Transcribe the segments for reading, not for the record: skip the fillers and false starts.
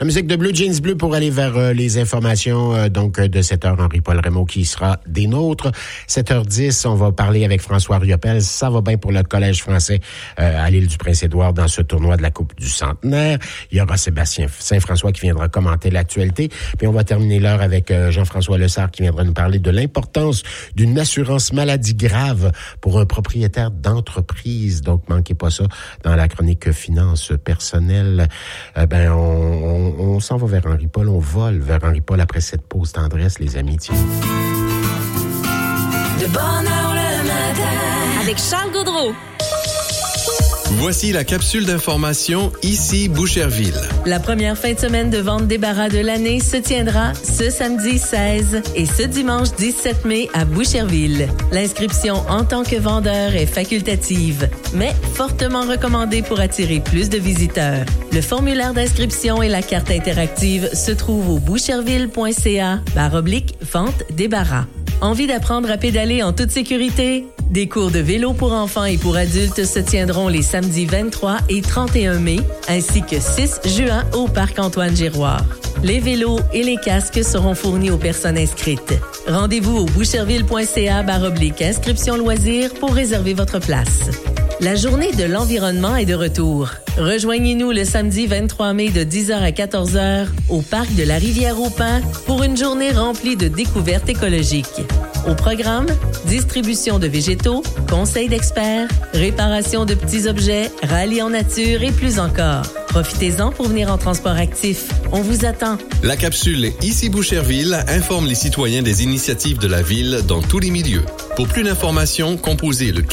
La musique de Bleu Jeans Bleu pour aller vers les informations donc de 7h. Henri-Paul Rameau qui sera des nôtres. 7h10, on va parler avec François Riopel. Ça va bien pour le Collège français à l'île du Prince-Édouard dans ce tournoi de la Coupe du Centenaire. Il y aura Sébastien Saint-François qui viendra commenter l'actualité. Puis on va terminer l'heure avec Jean-François Lessard qui viendra nous parler de l'importance d'une assurance maladie grave pour un propriétaire d'entreprise. Donc, manquez pas ça dans la chronique finances personnelles. On s'en va vers Henri-Paul. On vole vers Henri-Paul après cette pause tendresse, les amis. Tiens. De bonne heure le matin. Avec Charles Gaudreau. Voici la capsule d'information ici Boucherville. La première fin de semaine de vente débarras de l'année se tiendra ce samedi 16 et ce dimanche 17 mai à Boucherville. L'inscription en tant que vendeur est facultative, mais fortement recommandée pour attirer plus de visiteurs. Le formulaire d'inscription et la carte interactive se trouvent au boucherville.ca/vente débarras. Envie d'apprendre à pédaler en toute sécurité? Des cours de vélo pour enfants et pour adultes se tiendront les samedis 23 et 31 mai, ainsi que 6 juin au Parc Antoine-Giroir. Les vélos et les casques seront fournis aux personnes inscrites. Rendez-vous au boucherville.ca/inscription loisirs pour réserver votre place. La journée de l'environnement est de retour. Rejoignez-nous le samedi 23 mai de 10h à 14h au Parc de la Rivière-au-Pin pour une journée remplie de découvertes écologiques. Au programme, distribution de végétaux, conseils d'experts, réparation de petits objets, rallye en nature et plus encore. Profitez-en pour venir en transport actif. On vous attend. La capsule Ici Boucherville informe les citoyens des initiatives de la ville dans tous les milieux. Pour plus d'informations, composez le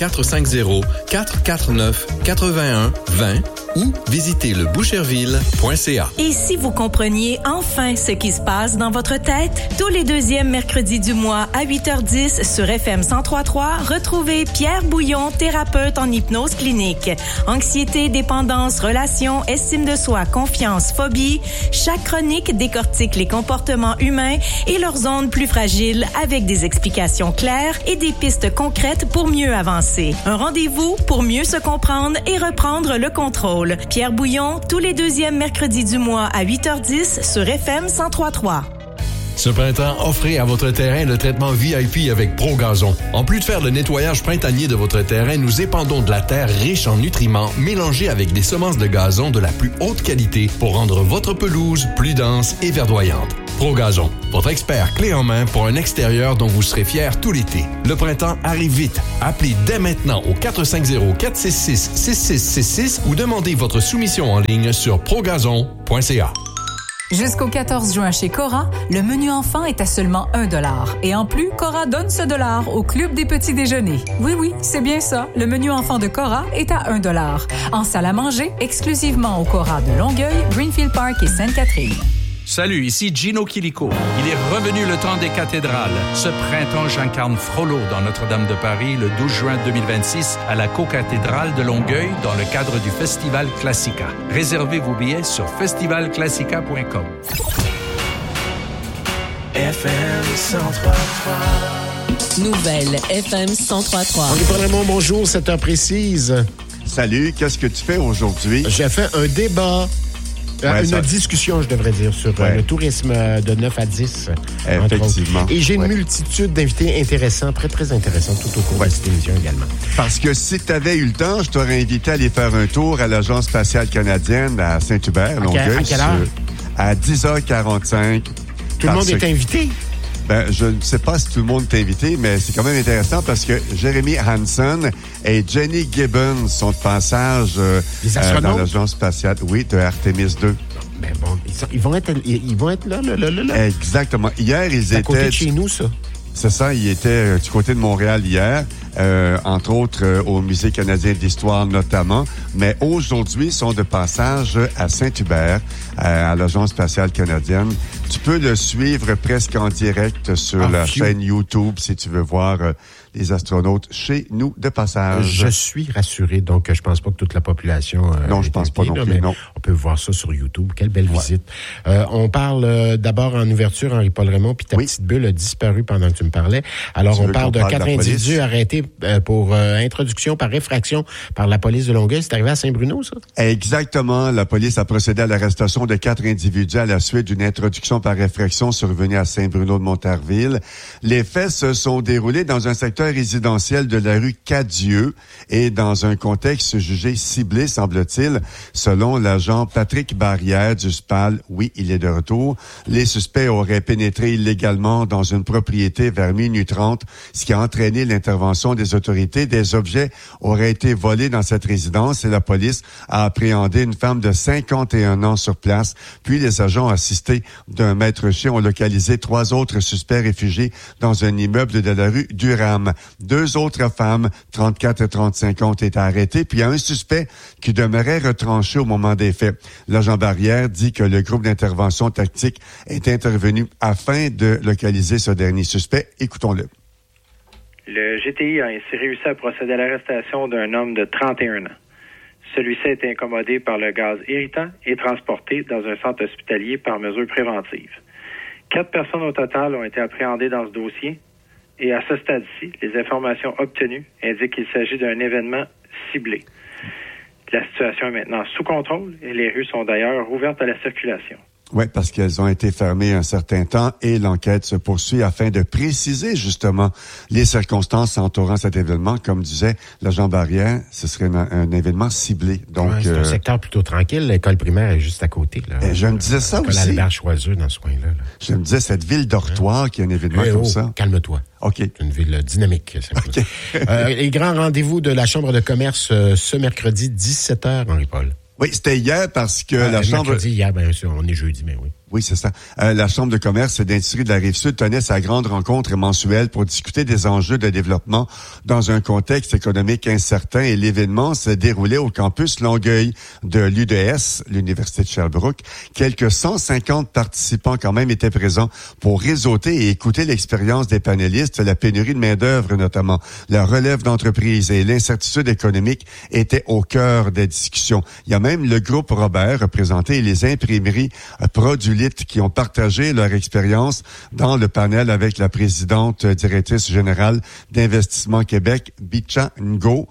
450-449-81-20 ou visitez le boucherville.ca. Et si vous compreniez enfin ce qui se passe dans votre tête? Tous les deuxièmes mercredis du mois à 8h10 sur FM 103.3, retrouvez Pierre Bouillon, thérapeute en hypnose clinique. Anxiété, dépendance, relations, estime de soi, confiance, phobie. Chaque chronique décortique les comportements humains et leurs zones plus fragiles avec des explications claires et des pistes concrètes pour mieux avancer. Un rendez-vous pour mieux se comprendre et reprendre le contrôle. Pierre Bouillon, tous les deuxièmes mercredis du mois à 8h10 sur FM 103.3. Ce printemps, offrez à votre terrain le traitement VIP avec ProGazon. En plus de faire le nettoyage printanier de votre terrain, nous épandons de la terre riche en nutriments mélangés avec des semences de gazon de la plus haute qualité pour rendre votre pelouse plus dense et verdoyante. ProGazon, votre expert clé en main pour un extérieur dont vous serez fiers tout l'été. Le printemps arrive vite. Appelez dès maintenant au 450-466-6666 ou demandez votre soumission en ligne sur progazon.ca. Jusqu'au 14 juin chez Cora, le menu enfant est à seulement $1. Et en plus, Cora donne ce $, au Club des petits déjeuners. Oui, c'est bien ça. Le menu enfant de Cora est à $1. En salle à manger, exclusivement au Cora de Longueuil, Greenfield Park et Sainte-Catherine. Salut, ici Gino Chilico. Il est revenu le temps des cathédrales. Ce printemps, j'incarne Frollo dans Notre-Dame de Paris le 12 juin 2026 à la co-cathédrale de Longueuil dans le cadre du Festival Classica. Réservez vos billets sur festivalclassica.com. FM 103.3. Nouvelle FM 103.3. Henri-Paul Rameau, bonjour, 7h précise. Salut, qu'est-ce que tu fais aujourd'hui? J'ai fait un débat. Une discussion, je devrais dire, sur le tourisme de 9 à 10. Effectivement. Et j'ai une multitude d'invités intéressants, très, très intéressants, tout au cours de cette émission également. Parce que si tu avais eu le temps, je t'aurais invité à aller faire un tour à l'Agence spatiale canadienne à Saint-Hubert, Longueuil. À quelle heure? À 10h45. Tout le monde est invité? Je ne sais pas si tout le monde est invité, mais c'est quand même intéressant parce que Jeremy Hansen et Jenny Gibbons sont de passage dans l'agence spatiale, de Artemis 2. Mais bon, ils vont être là. Exactement. Hier, ils étaient... à côté de chez nous, ça. C'est ça, ils étaient du côté de Montréal hier, entre autres au Musée canadien d'histoire notamment, mais aujourd'hui, ils sont de passage à Saint-Hubert, à l'Agence spatiale canadienne. Tu peux le suivre presque en direct sur la chaîne YouTube si tu veux voir les astronautes chez nous de passage. Je suis rassuré, donc je pense pas que toute la population... non, je pense pas non plus, non. On peut voir ça sur YouTube. Quelle belle visite. On parle d'abord en ouverture, Henri-Paul Raymond, puis ta petite bulle a disparu pendant que tu me parlais. Alors, on parle de 4 individus arrêtés pour introduction par effraction par la police de Longueuil. C'est arrivé à Saint-Bruno, ça? Exactement. La police a procédé à l'arrestation de 4 individus à la suite d'une introduction par effraction survenue à Saint-Bruno de Montarville. Les faits se sont déroulés dans un secteur résidentiel de la rue Cadieux et dans un contexte jugé ciblé, semble-t-il, selon l'agent Patrick Barrière du SPAL. Oui, il est de retour. Les suspects auraient pénétré illégalement dans une propriété vers minuit 30, ce qui a entraîné l'intervention des autorités. Des objets auraient été volés dans cette résidence et la police a appréhendé une femme de 51 ans sur place. Puis les agents assistés d'un maître-chien ont localisé 3 autres suspects réfugiés dans un immeuble de la rue Durham. 2 autres femmes, 34 et 35 ans, ont été arrêtées. Puis il y a un suspect qui demeurait retranché au moment des faits. L'agent Barrière dit que le groupe d'intervention tactique est intervenu afin de localiser ce dernier suspect. Écoutons-le. Le GTI a ainsi réussi à procéder à l'arrestation d'un homme de 31 ans. Celui-ci a été incommodé par le gaz irritant et transporté dans un centre hospitalier par mesure préventive. 4 personnes au total ont été appréhendées dans ce dossier et à ce stade-ci, les informations obtenues indiquent qu'il s'agit d'un événement ciblé. La situation est maintenant sous contrôle et les rues sont d'ailleurs ouvertes à la circulation. Oui, parce qu'elles ont été fermées un certain temps et l'enquête se poursuit afin de préciser justement les circonstances entourant cet événement. Comme disait l'agent Barrière, ce serait un événement ciblé. Donc, c'est un secteur plutôt tranquille. L'école primaire est juste à côté. Là. Je me disais ça aussi. Albert Choiseux dans ce coin-là. Là. Je me disais, cette ville dortoir qui a un événement comme ça. Calme-toi. OK. C'est une ville dynamique. Okay. Les grands rendez-vous de la Chambre de commerce ce mercredi, 17h, Henri-Paul. Oui, c'était hier parce que la Chambre... Mercredi, hier, bien sûr, on est jeudi, mais oui. Oui, c'est ça. La Chambre de commerce et d'industrie de la Rive-Sud tenait sa grande rencontre mensuelle pour discuter des enjeux de développement dans un contexte économique incertain et l'événement s'est déroulé au campus Longueuil de l'UDS, l'Université de Sherbrooke. Quelques 150 participants quand même étaient présents pour réseauter et écouter l'expérience des panélistes. La pénurie de main-d'œuvre notamment, la relève d'entreprise et l'incertitude économique étaient au cœur des discussions. Il y a même le groupe Robert représenté et les imprimeries Produlit qui ont partagé leur expérience dans le panel avec la présidente directrice générale d'Investissement Québec, Bicha Ngo.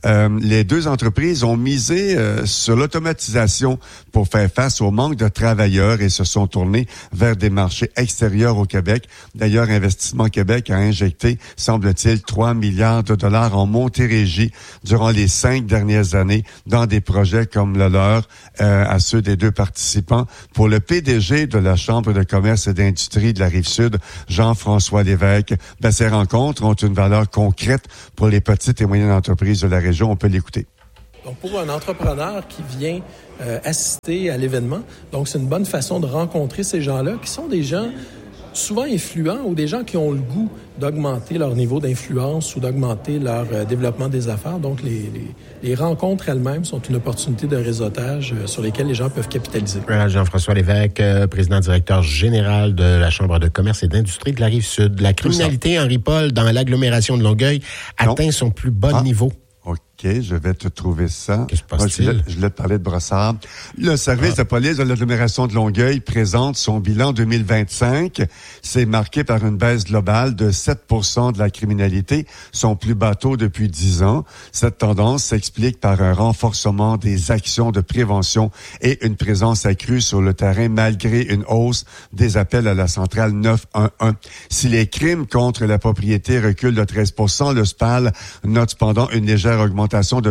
Les 2 entreprises ont misé sur l'automatisation pour faire face au manque de travailleurs et se sont tournées vers des marchés extérieurs au Québec. D'ailleurs, Investissement Québec a injecté, semble-t-il, 3 milliards de dollars en Montérégie durant les 5 dernières années dans des projets comme le leur, à ceux des 2 participants. Pour le PDG de la Chambre de commerce et d'industrie de la Rive-Sud, Jean-François Lévesque, ces rencontres ont une valeur concrète pour les petites et moyennes entreprises de la région. On peut l'écouter. Donc, pour un entrepreneur qui vient assister à l'événement, donc c'est une bonne façon de rencontrer ces gens-là, qui sont des gens souvent influents ou des gens qui ont le goût d'augmenter leur niveau d'influence ou d'augmenter leur développement des affaires. Donc, les rencontres elles-mêmes sont une opportunité de réseautage sur lesquelles les gens peuvent capitaliser. Voilà, Jean-François Lévesque, président-directeur général de la Chambre de commerce et d'industrie de la Rive-Sud. La criminalité, Henri-Paul, dans l'agglomération de Longueuil, atteint son plus bas niveau. OK, je vais te trouver ça. Qu'est-ce qui se passe-t-il? Je voulais te parler de Brossard. Le service de police de l'agglomération de Longueuil présente son bilan 2025. C'est marqué par une baisse globale de 7% de la criminalité, son plus bas taux depuis 10 ans. Cette tendance s'explique par un renforcement des actions de prévention et une présence accrue sur le terrain malgré une hausse des appels à la centrale 911. Si les crimes contre la propriété reculent de 13%, le SPAL note cependant une légère augmentation de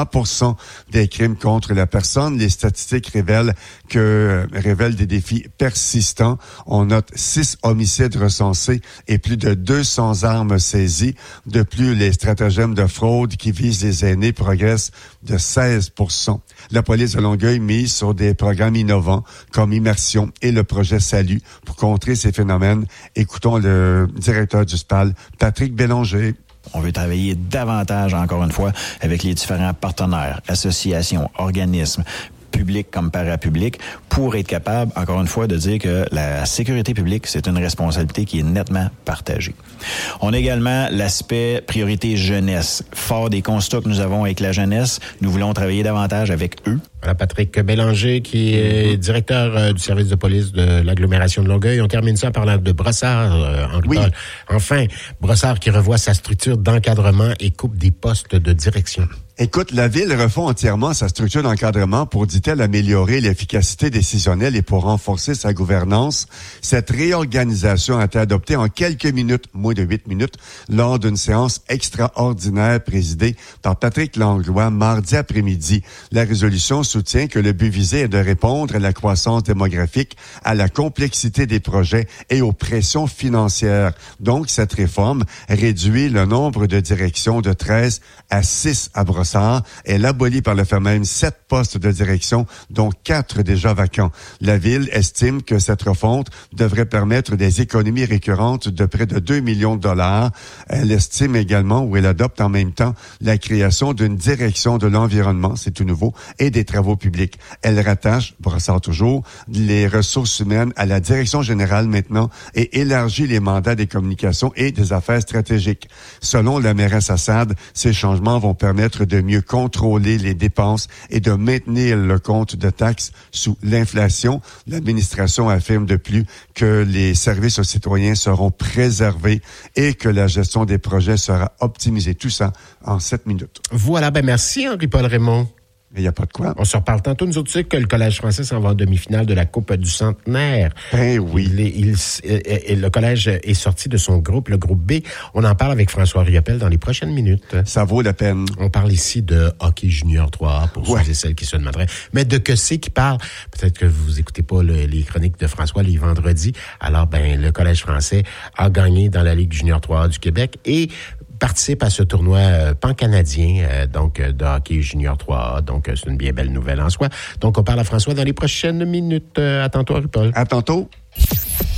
3% des crimes contre la personne. Les statistiques révèlent des défis persistants. On note 6 homicides recensés et plus de 200 armes saisies. De plus, les stratagèmes de fraude qui visent les aînés progressent de 16%. La police de Longueuil mise sur des programmes innovants comme Immersion et le projet Salut pour contrer ces phénomènes. Écoutons le directeur du SPAL, Patrick Bélanger. On veut travailler davantage, encore une fois, avec les différents partenaires, associations, organismes, publics comme parapublics, pour être capable, encore une fois, de dire que la sécurité publique, c'est une responsabilité qui est nettement partagée. On a également l'aspect priorité jeunesse. Fort des constats que nous avons avec la jeunesse, nous voulons travailler davantage avec eux. Voilà, Patrick Bélanger, qui est directeur du service de police de l'agglomération de Longueuil. On termine ça en parlant de Brossard, Henri-Paul. Enfin, Brossard qui revoit sa structure d'encadrement et coupe des postes de direction. Écoute, la Ville refond entièrement sa structure d'encadrement pour, dit-elle, améliorer l'efficacité décisionnelle et pour renforcer sa gouvernance. Cette réorganisation a été adoptée en quelques minutes, moins de 8 minutes, lors d'une séance extraordinaire présidée par Patrick Langlois mardi après-midi. La résolution soutient que le but visé est de répondre à la croissance démographique, à la complexité des projets et aux pressions financières. Donc, cette réforme réduit le nombre de directions de 13 à 6 à Brossard. Elle abolit par le fait même 7 postes de direction, dont 4 déjà vacants. La Ville estime que cette refonte devrait permettre des économies récurrentes de près de 2 millions de dollars. Elle estime également, ou elle adopte en même temps, la création d'une direction de l'environnement, c'est tout nouveau, et des travaux publics. Elle rattache, Brossard toujours, les ressources humaines à la direction générale maintenant et élargit les mandats des communications et des affaires stratégiques. Selon la mairesse Assad, ces changements vont permettre de mieux contrôler les dépenses et de maintenir le compte de taxes sous l'inflation. L'administration affirme de plus que les services aux citoyens seront préservés et que la gestion des projets sera optimisée. Tout ça en 7 minutes. Voilà, merci Henri-Paul Raymond. Il n'y a pas de quoi. On se reparle tantôt. Nous autres, tu sais que le Collège français s'en va en demi-finale de la Coupe du Centenaire. Ben oui. Le Collège est sorti de son groupe, le groupe B. On en parle avec François Riopel dans les prochaines minutes. Ça vaut la peine. On parle ici de hockey junior 3A pour ceux et celles qui se demanderaient. Mais de que c'est qui parle? Peut-être que vous écoutez pas les chroniques de François les vendredis. Alors, le Collège français a gagné dans la Ligue junior 3A du Québec et participe à ce tournoi pan-canadien de hockey junior 3A. Donc, c'est une bien belle nouvelle en soi. Donc, on parle à François dans les prochaines minutes. À tantôt, Henri-Paul. À tantôt.